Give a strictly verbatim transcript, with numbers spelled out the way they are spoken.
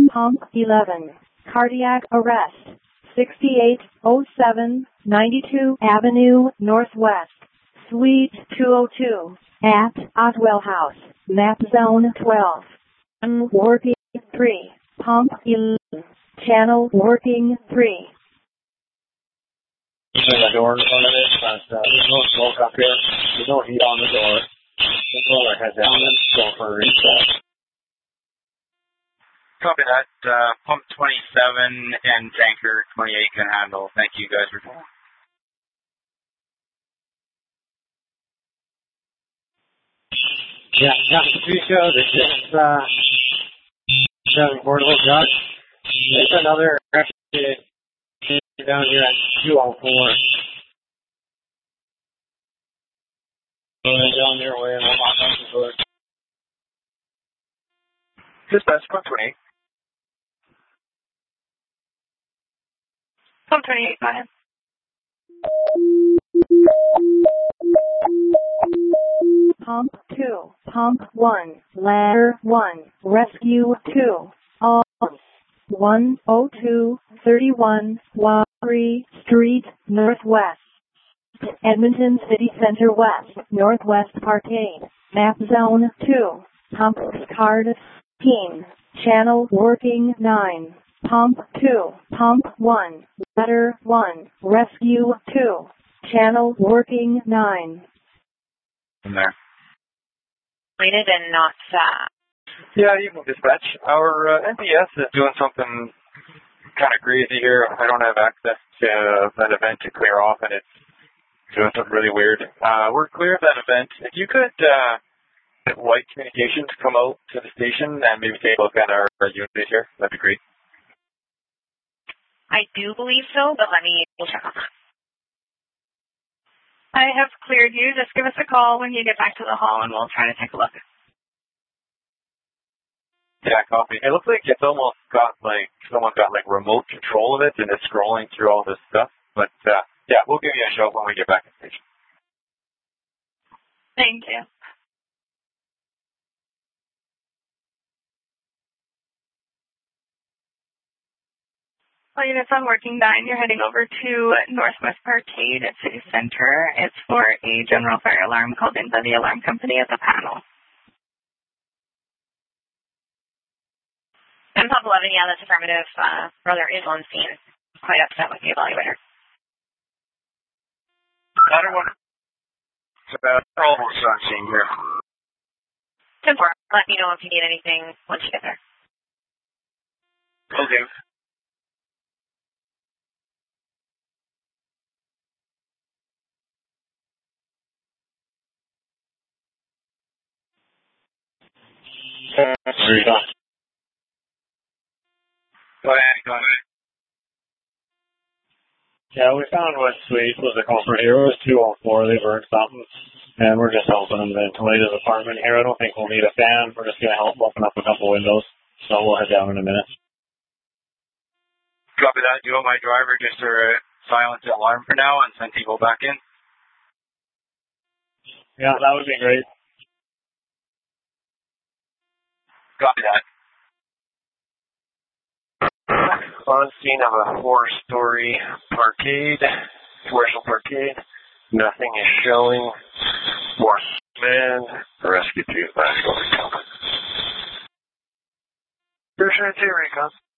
Pump eleven. Cardiac arrest. sixty-eight oh seven ninety-two Avenue Northwest. Suite two oh two. At Oswell House. Map Zone twelve. Working three. Pump eleven. Channel working three. There's a door in front of it, but uh, there's no smoke up here. There's no heat on the door. We'll roll our head down and go for a reset. Copy that. Uh, pump twenty-seven and tanker twenty-eight can handle. Thank you guys for calling. Yeah, got the two shows. It's just uh, seven portable trucks. There's another down here at two oh four. Going down their way and I'm not looking for it. Dispatch, pump twenty-eight. Pump twenty-eight, go ahead. Pump two. Pump one. Ladder one. Rescue two. All. one oh two thirty-one Waukery Street, Northwest. Edmonton City Center West, Northwest Parkade. Map Zone two. Pump card fifteen. Channel working nine. Pump two. Pump one. Ladder one. Rescue two. Channel working nine. In there. Rated and not fast. Yeah, you can dispatch. Our uh, N P S is doing something kind of crazy here. I don't have access to that event to clear off, and it's doing something really weird. Uh, we're clear of that event. If you could uh, get White Communications to come out to the station and maybe take a look at our, our unit here, that'd be great. I do believe so, but let me we'll check on that. I have cleared you. Just give us a call when you get back to the hall, and we'll try to take a look. Yeah, copy. It looks like it's almost got like someone got like remote control of it and it's scrolling through all this stuff. But uh, yeah, we'll give you a shout when we get back to the station. Thank you. All units on working nine, you're heading over to Northwest Parkade at City Center. It's for a general fire alarm called in by the alarm company at the panel. And Pump eleven, yeah, that's affirmative. Uh, brother is on scene. Quite upset with the evaluator. Ladder one. Uh, almost on scene here. ten four, let me know if you need anything once you get there. Okay. Where are you going? Go ahead, go ahead. Yeah, we found what suite was the culprit here. It was two oh four. They burned something. And we're just helping them ventilate his apartment here. I don't think we'll need a fan. We're just going to help open up a couple windows. So we'll head down in a minute. Copy that. Do you want my driver just to silence the alarm for now and send people back in? Yeah, that would be great. Copy that. On scene of a four-story parkade, commercial parkade. Nothing is showing. More man. Rescue two. Last over. First right there, Recon.